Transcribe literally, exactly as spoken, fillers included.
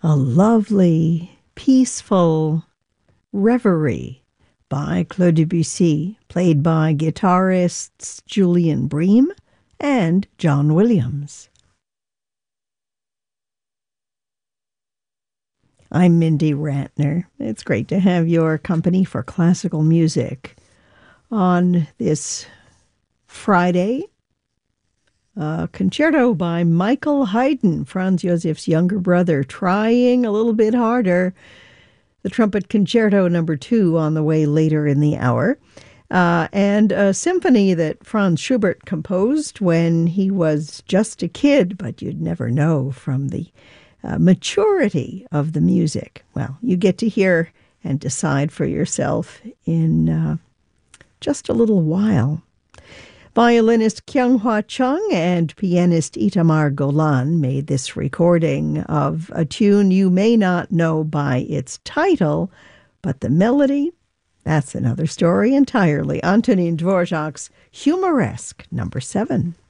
A lovely, peaceful reverie by Claude Debussy, played by guitarists Julian Bream and John Williams. I'm Mindy Rantner. It's great to have your company for classical music on this Friday. A concerto by Michael Haydn, Franz Josef's younger brother, trying a little bit harder. The Trumpet Concerto number two on the way later in the hour. Uh, and a symphony that Franz Schubert composed when he was just a kid, but you'd never know from the uh, maturity of the music. Well, you get to hear and decide for yourself in uh, just a little while. Violinist Kyung-Hwa Chung and pianist Itamar Golan made this recording of a tune you may not know by its title, but the melody, that's another story entirely. Antonin Dvorak's Humoresque, number seven.